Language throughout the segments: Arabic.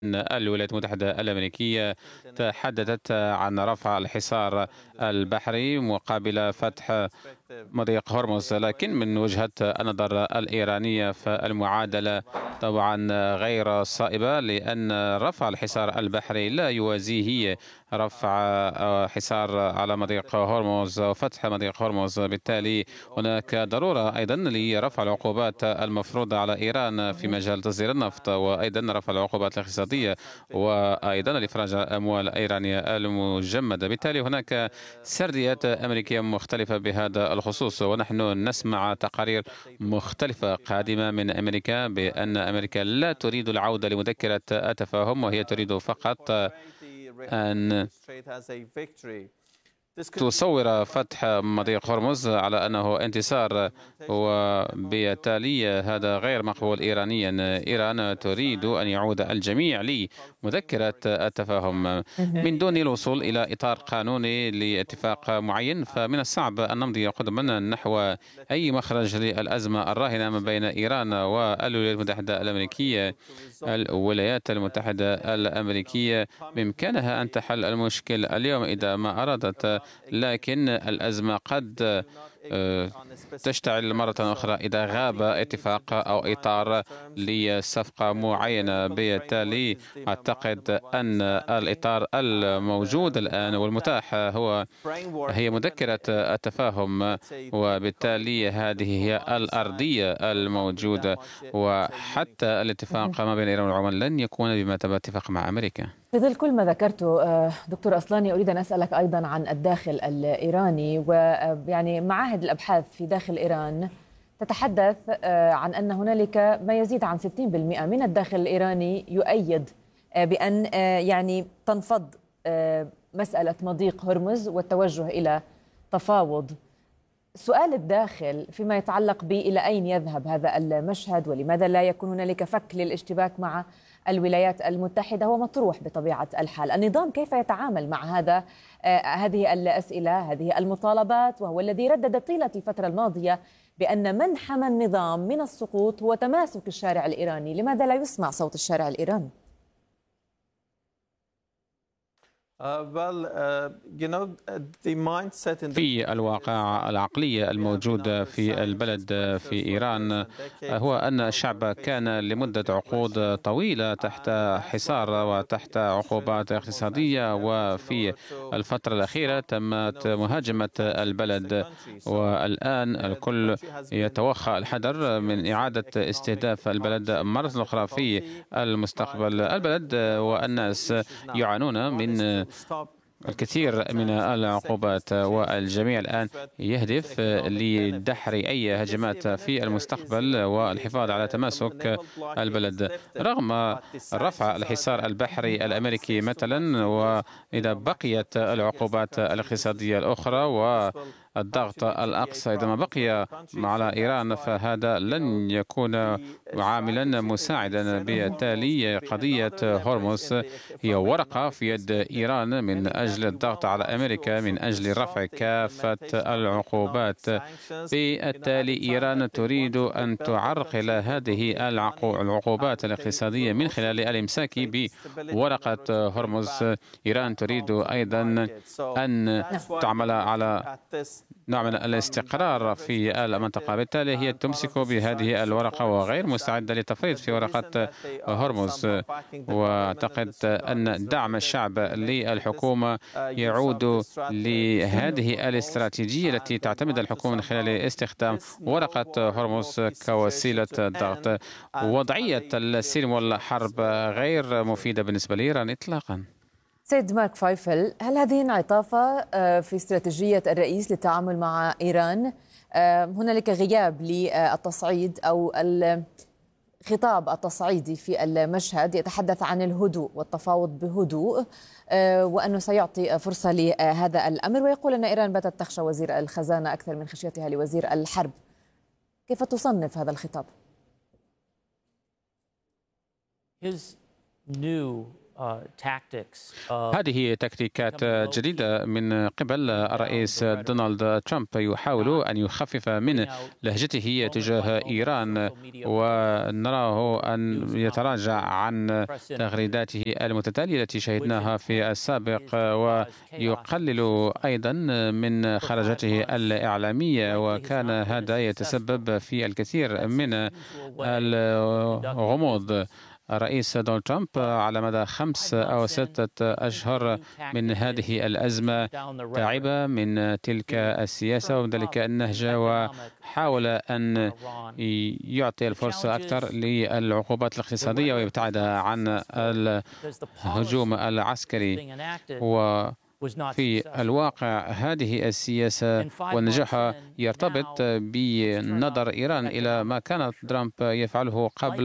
الولايات المتحدة الأمريكية تحدثت عن رفع الحصار البحري مقابل فتح مضيق هرمز، لكن من وجهة النظر الإيرانية فالمعادلة طبعا غير صائبة، لأن رفع الحصار البحري لا يوازيه رفع حصار على مضيق هرمز وفتح مضيق هرمز. بالتالي هناك ضرورة أيضا لرفع العقوبات المفروضة على إيران في مجال تصدير النفط، وأيضا رفع العقوبات الاقتصادية، وأيضا الإفراج عن الأموال الإيرانية المجمدة. بالتالي هناك سرديات أمريكية مختلفة بهذا الخصوص، ونحن نسمع تقارير مختلفة قادمة من أمريكا بأن أمريكا لا تريد العودة لمذكرة التفاهم، وهي تريد فقط أن تصور فتح مضيق هرمز على أنه انتصار، وبالتالي هذا غير مقبول إيرانيا. إيران تريد أن يعود الجميع لمذكرة التفاهم من دون الوصول إلى إطار قانوني لاتفاق معين. فمن الصعب أن نمضي قدما نحو أي مخرج للأزمة الراهنة ما بين إيران والولايات المتحدة الأمريكية. الولايات المتحدة الأمريكية بإمكانها أن تحل المشكل اليوم إذا ما أرادت، لكن الأزمة قد تشتعل مرة أخرى إذا غاب اتفاق أو إطار لصفقة معينة. بالتالي أعتقد أن الإطار الموجود الآن والمتاح هي مذكرة التفاهم، وبالتالي هذه هي الأرضية الموجودة، وحتى الاتفاق ما بين إيران والعمان لن يكون بمثابة اتفاق مع أمريكا. في ظل كل ما ذكرته دكتور أصلاني، أريد أن أسألك أيضا عن الداخل الإيراني، ويعني معاهد الأبحاث في داخل إيران تتحدث عن أن هنالك ما يزيد عن 60% من الداخل الإيراني يؤيد بأن يعني تنفض مسألة مضيق هرمز والتوجه إلى تفاوض. سؤال الداخل فيما يتعلق إلى أين يذهب هذا المشهد، ولماذا لا يكون هنالك فك للاشتباك مع الولايات المتحدة هو مطروح بطبيعة الحال. النظام كيف يتعامل مع هذه الأسئلة، هذه المطالبات، وهو الذي ردد طيلة الفترة الماضية بأن من حمى النظام من السقوط هو تماسك الشارع الإيراني. لماذا لا يسمع صوت الشارع الإيراني؟ في الواقع العقلية الموجودة في البلد في إيران هو أن الشعب كان لمدة عقود طويلة تحت حصار وتحت عقوبات اقتصادية، وفي الفترة الأخيرة تمت مهاجمة البلد، والآن الكل يتوخى الحذر من إعادة استهداف البلد مرة أخرى في المستقبل. البلد والناس يعانون من الكثير من العقوبات، والجميع الآن يهدف لدحر أي هجمات في المستقبل والحفاظ على تماسك البلد. رغم رفع الحصار البحري الأمريكي مثلا، وإذا بقيت العقوبات الاقتصادية الأخرى والضغط الأقصى إذا ما بقي على إيران، فهذا لن يكون عاملا مساعدا. بالتالي قضية هرمز هي ورقة في يد إيران من أجل الضغط على أمريكا، من أجل رفع كافة العقوبات. بالتالي إيران تريد أن تعرقل هذه العقوبات الاقتصادية من خلال الإمساك بورقة هرمز. إيران تريد أيضا أن تعمل على نوع من الاستقرار في المنطقة، بالتالي هي تمسك بهذه الورقة وغير مستعدة للتفريط في ورقة هرمز. وأعتقد أن دعم الشعب للحكومة يعود لهذه الاستراتيجية التي تعتمد الحكومة من خلال استخدام ورقة هرمز كوسيلة ضغط. وضعية السلم والحرب غير مفيدة بالنسبة لإيران إطلاقا. سيد مارك فايفل، هل هذه انعطافة في استراتيجية الرئيس للتعامل مع إيران؟ هنالك غياب للتصعيد أو الخطاب التصعيدي في المشهد، يتحدث عن الهدوء والتفاوض بهدوء، وأنه سيعطي فرصة لهذا الأمر، ويقول أن إيران باتت تخشى وزير الخزانة أكثر من خشيتها لوزير الحرب. كيف تصنف هذا الخطاب؟ هذه تكتيكات جديدة من قبل الرئيس دونالد ترامب، يحاول أن يخفف من لهجته تجاه إيران، ونراه أن يتراجع عن تغريداته المتتالية التي شهدناها في السابق، ويقلل أيضا من خرجاته الإعلامية، وكان هذا يتسبب في الكثير من الغموض. الرئيس دونالد ترامب على مدى 5 أو 6 أشهر من هذه الأزمة تعب من تلك السياسة ومن ذلك النهج، وحاول أن يعطي الفرصة أكثر للعقوبات الاقتصادية ويبتعد عن الهجوم العسكري. في الواقع هذه السياسة والنجاح يرتبط بنظر إيران إلى ما كانت ترامب يفعله قبل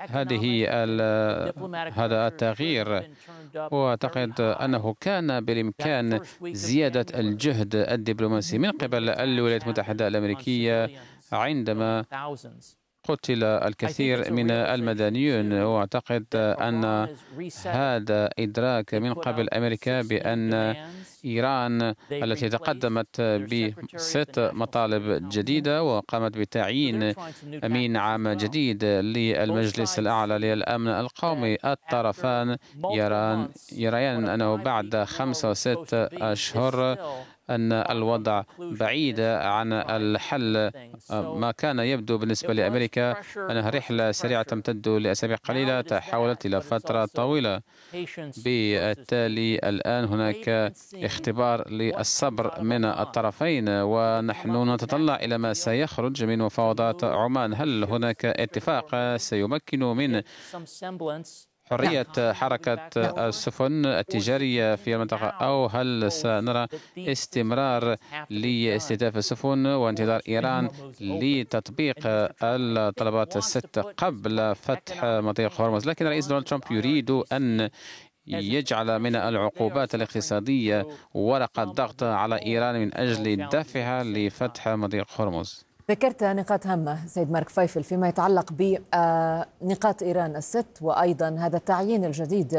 هذا التغيير. وأعتقد أنه كان بالإمكان زيادة الجهد الدبلوماسي من قبل الولايات المتحدة الأمريكية عندما قتل الكثير من المدنيون، وأعتقد أن هذا إدراك من قبل أمريكا بأن إيران التي تقدمت ب6 مطالب جديدة وقامت بتعيين أمين عام جديد للمجلس الأعلى للأمن القومي، الطرفان يريان أنه بعد 5 و6 أشهر أن الوضع بعيد عن الحل. ما كان يبدو بالنسبة لأمريكا أنها رحلة سريعة تمتد لأسابيع قليلة تحولت إلى فترة طويلة. بالتالي الآن هناك اختبار للصبر من الطرفين، ونحن نتطلع إلى ما سيخرج من مفاوضات عمان. هل هناك اتفاق سيمكن من حرية حركة السفن التجارية في المنطقة، أو هل سنرى استمرار لاستهداف السفن وانتظار إيران لتطبيق الطلبات ال6 قبل فتح مضيق هرمز؟ لكن الرئيس دونالد ترامب يريد أن يجعل من العقوبات الاقتصادية ورقة ضغط على إيران من أجل دفعها لفتح مضيق هرمز. ذكرت نقاط هامة سيد مارك فايفل فيما يتعلق بنقاط إيران ال6، وأيضا هذا التعيين الجديد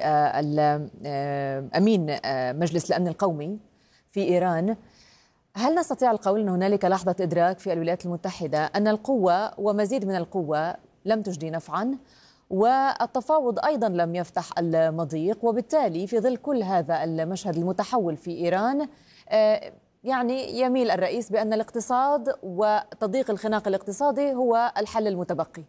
لأمين مجلس الأمن القومي في إيران. هل نستطيع القول أن هنالك لحظة إدراك في الولايات المتحدة أن القوة ومزيد من القوة لم تجدي نفعا، والتفاوض أيضا لم يفتح المضيق، وبالتالي في ظل كل هذا المشهد المتحول في إيران يعني يميل الرئيس بأن الاقتصاد وتضييق الخناق الاقتصادي هو الحل المتبقي؟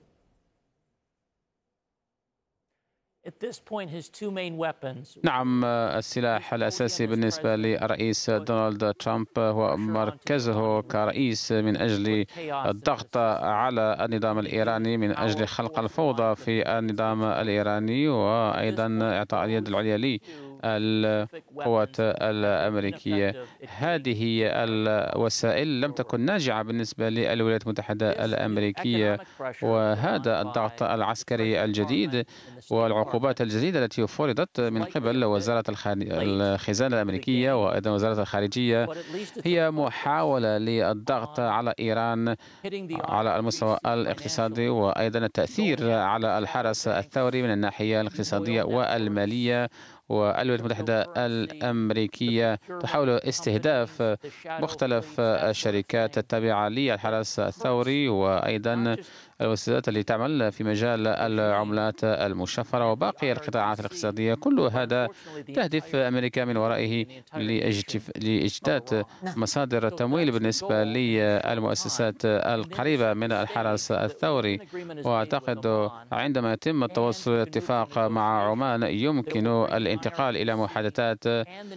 نعم، السلاح الأساسي بالنسبة للرئيس دونالد ترامب هو مركزه كرئيس من أجل الضغط على النظام الإيراني، من أجل خلق الفوضى في النظام الإيراني، وأيضا إعطاء اليد العليا القوات الأمريكية. هذه الوسائل لم تكن ناجعة بالنسبة للولايات المتحدة الأمريكية، وهذا الضغط العسكري الجديد والعقوبات الجديدة التي فرضت من قبل وزارة الخزانة الأمريكية وأيضا وزارة الخارجية هي محاولة للضغط على إيران على المستوى الاقتصادي، وأيضا التأثير على الحرس الثوري من الناحية الاقتصادية والمالية. والولايات المتحدة الأمريكية تحاول استهداف مختلف الشركات التابعة للحرس الثوري، وأيضا المؤسسات التي تعمل في مجال العملات المشفرة وباقي القطاعات الاقتصادية. كل هذا تهدف أمريكا من ورائه لإجداد مصادر التمويل بالنسبة للمؤسسات القريبة من الحرس الثوري. وأعتقد عندما يتم التوصل لاتفاق مع عمان يمكن الانتقال إلى محادثات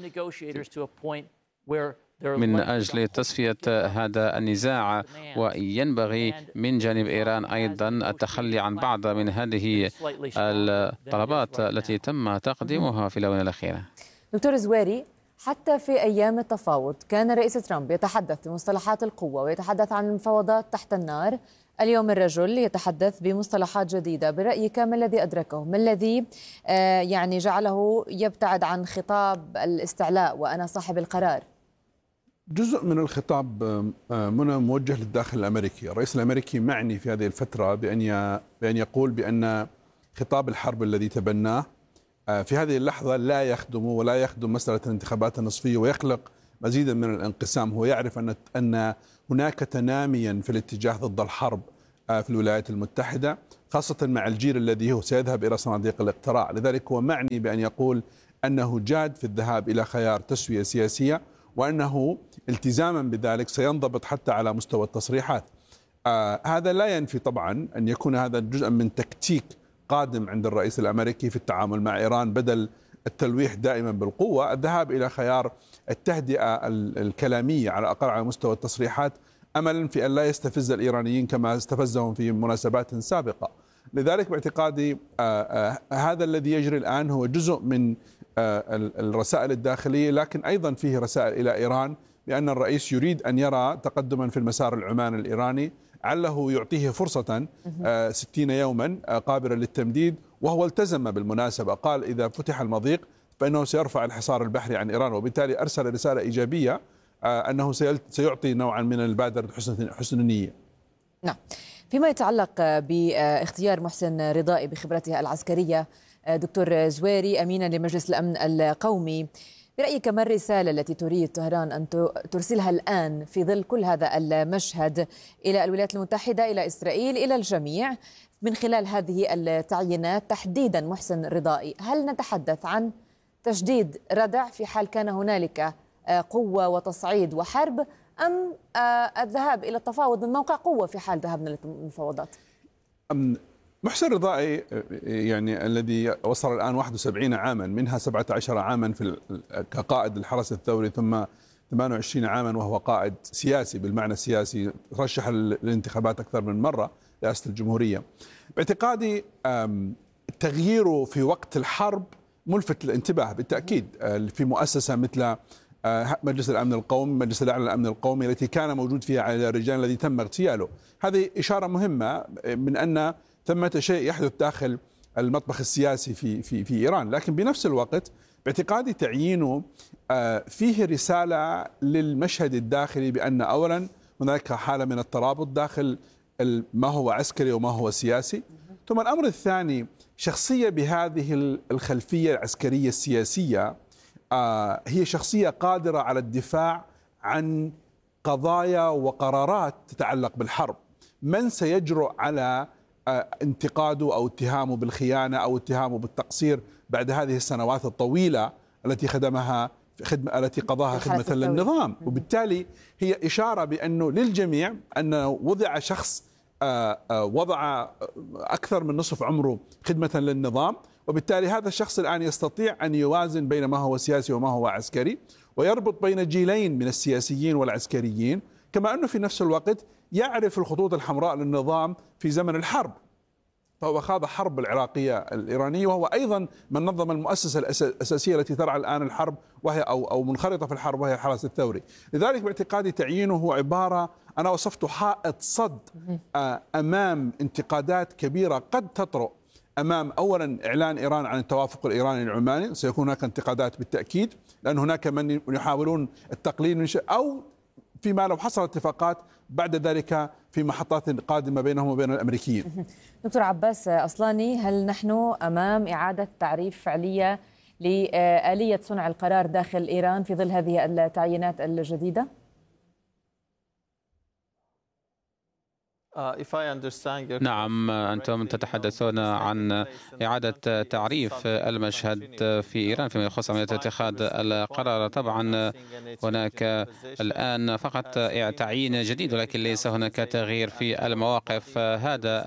من أجل تصفية هذا النزاع، وينبغي من جانب إيران أيضا التخلي عن بعض من هذه الطلبات التي تم تقديمها في الآونة الأخيرة. دكتور زويري، حتى في أيام التفاوض كان الرئيس ترامب يتحدث بمصطلحات القوة ويتحدث عن المفاوضات تحت النار. اليوم الرجل يتحدث بمصطلحات جديدة. برأيك ما الذي أدركه؟ ما الذي يعني جعله يبتعد عن خطاب الاستعلاء وأنا صاحب القرار؟ جزء من الخطاب منى موجه للداخل الأمريكي. الرئيس الأمريكي معني في هذه الفترة بأن يقول بأن خطاب الحرب الذي تبناه في هذه اللحظة لا يخدم ولا يخدم مسألة الانتخابات النصفية ويخلق مزيدا من الانقسام. هو يعرف أن هناك تناميا في الاتجاه ضد الحرب في الولايات المتحدة، خاصة مع الجيل الذي هو سيذهب إلى صناديق الاقتراع. لذلك هو معني بأن يقول أنه جاد في الذهاب إلى خيار تسوية سياسية، وأنه التزاما بذلك سينضبط حتى على مستوى التصريحات. هذا لا ينفي طبعا أن يكون هذا جزءا من تكتيك قادم عند الرئيس الأمريكي في التعامل مع إيران، بدل التلويح دائما بالقوة، الذهاب إلى خيار التهدئة الكلامية على الأقل على مستوى التصريحات، أملا في أن لا يستفز الإيرانيين كما استفزهم في مناسبات سابقة. لذلك باعتقادي هذا الذي يجري الآن هو جزء من الرسائل الداخلية، لكن أيضا فيه رسائل إلى إيران بأن الرئيس يريد أن يرى تقدما في المسار العماني الإيراني، عله يعطيه فرصة 60 يوما قابلة للتمديد. وهو التزم بالمناسبة، قال إذا فتح المضيق فإنه سيرفع الحصار البحري عن إيران، وبالتالي أرسل رسالة إيجابية أنه سيعطي نوعا من البادرة حسن النية. نعم. فيما يتعلق باختيار محسن رضائي بخبرته العسكرية، دكتور زويري أمينا لمجلس الأمن القومي، برأيك ما الرسالة التي تريد طهران أن ترسلها الآن في ظل كل هذا المشهد إلى الولايات المتحدة، إلى إسرائيل، إلى الجميع، من خلال هذه التعيينات تحديدا محسن رضائي؟ هل نتحدث عن تجديد ردع في حال كان هنالك قوة وتصعيد وحرب، أم الذهاب إلى التفاوض من موقع قوة في حال ذهبنا للمفاوضات؟ محسن رضائي يعني الذي وصل الآن 71 عاما، منها 17 عاما كقائد الحرس الثوري، ثم 28 عاما وهو قائد سياسي بالمعنى السياسي، رشح للانتخابات أكثر من مرة رئاسة الجمهورية. باعتقادي تغييره في وقت الحرب ملفت للانتباه بالتأكيد في مؤسسة مثل مجلس الأمن القومي، مجلس الأعلى للأمن القومي، التي كان موجود فيها على الرجال الذي تم اغتياله. هذه إشارة مهمة من أن ثمة شيء يحدث داخل المطبخ السياسي في إيران. لكن بنفس الوقت باعتقادي تعيينه فيه رسالة للمشهد الداخلي بأن أولا هناك حالة من الترابط داخل ما هو عسكري وما هو سياسي. ثم الأمر الثاني، شخصية بهذه الخلفية العسكرية السياسية هي شخصية قادرة على الدفاع عن قضايا وقرارات تتعلق بالحرب. من سيجرؤ على انتقاده أو اتهامه بالخيانة أو اتهامه بالتقصير بعد هذه السنوات الطويلة التي التي قضاها خدمة للنظام؟ وبالتالي هي إشارة بأنه للجميع أنه وضع شخص وضع أكثر من نصف عمره خدمة للنظام، وبالتالي هذا الشخص الآن يستطيع أن يوازن بين ما هو سياسي وما هو عسكري، ويربط بين جيلين من السياسيين والعسكريين، كما أنه في نفس الوقت يعرف الخطوط الحمراء للنظام في زمن الحرب. فهو خاض حرب العراقية الإيرانية، وهو أيضا من نظم المؤسسة الأساسية التي ترعى الآن الحرب، وهي أو منخرطة في الحرب، وهي الحرس الثوري. لذلك باعتقادي تعيينه هو عبارة، أنا وصفته حائط صد أمام انتقادات كبيرة قد تطرأ أمام أولا إعلان إيران عن التوافق الإيراني العماني. سيكون هناك انتقادات بالتأكيد، لأن هناك من يحاولون التقليل من شيء، أو فيما لو حصل اتفاقات بعد ذلك في محطات قادمة بينهم وبين الأمريكيين. دكتور عباس أصلاني، هل نحن أمام إعادة تعريف فعلية لآلية صنع القرار داخل إيران في ظل هذه التعيينات الجديدة؟ نعم، أنتم تتحدثون عن إعادة تعريف المشهد في إيران فيما يخص عملية اتخاذ القرار. طبعا هناك الآن فقط تعيين جديد، ولكن ليس هناك تغيير في المواقف. هذا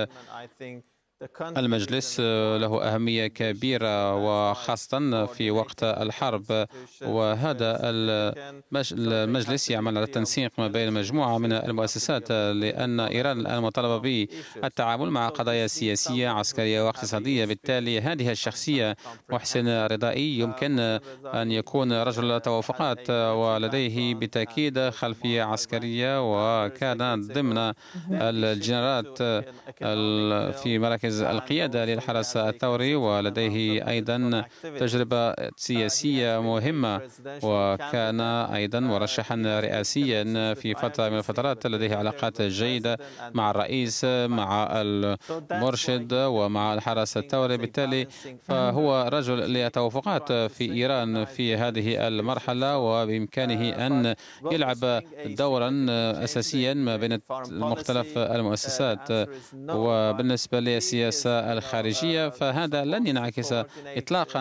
المجلس له أهمية كبيرة وخاصة في وقت الحرب، وهذا المجلس يعمل على التنسيق ما بين مجموعة من المؤسسات، لأن إيران الآن مطالبة بالتعامل مع قضايا سياسية عسكرية واقتصادية. بالتالي هذه الشخصية محسن رضائي يمكن أن يكون رجل توافقات، ولديه بالتأكيد خلفية عسكرية، وكان ضمن الجنرالات في مراكز مراكز القيادة للحرس الثوري، ولديه أيضا تجربة سياسية مهمة، وكان أيضا مرشحا رئاسيا في فترة من الفترات. لديه علاقات جيدة مع الرئيس، مع المرشد، ومع الحرس الثوري. بالتالي فهو رجل للتوافقات في إيران في هذه المرحلة، وبإمكانه أن يلعب دورا أساسيا ما بين مختلف المؤسسات. وبالنسبة للسياسة الخارجية فهذا لن ينعكس إطلاقا